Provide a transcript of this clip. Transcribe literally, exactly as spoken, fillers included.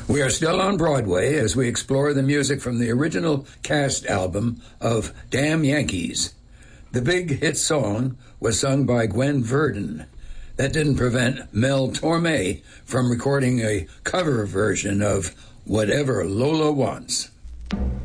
We are still on Broadway as we explore the music from the original cast album of Damn Yankees. The big hit song was sung by Gwen Verdon. That didn't prevent Mel Torme from recording a cover version of Whatever Lola Wants.